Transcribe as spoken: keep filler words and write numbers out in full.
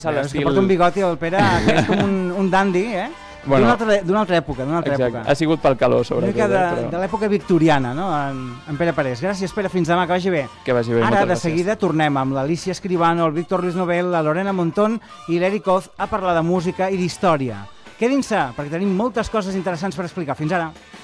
És que porta un bigoti el Pere, que és com un, un dandy, eh? Bueno, d'una altra, d'una altra època, d'una altra exacte. època. Ha sigut pel calor, sobretot. Una mica de, però... de l'època victoriana, no?, en, en Pere Parés. Gràcies, Pere, fins demà, que vagi bé. Que vagi bé, Ara, moltes de gràcies. seguida, tornem amb l'Alicia Escribano, el Víctor Luis Nobel, la Lorena Montón i l'Eric Oz a parlar de música i d'història. Quedin-se, perquè tenim moltes coses interessants per explicar. Fins ara.